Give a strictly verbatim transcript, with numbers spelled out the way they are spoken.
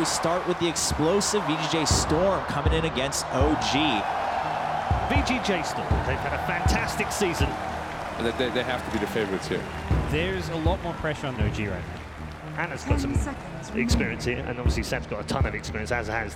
we start with the explosive V G J Storm coming in against O G. V G J Storm, they've had a fantastic season. They, they have to be the favorites here. There's a lot more pressure on O G right now. Anna's got some experience here, and obviously Seb's got a ton of experience, as has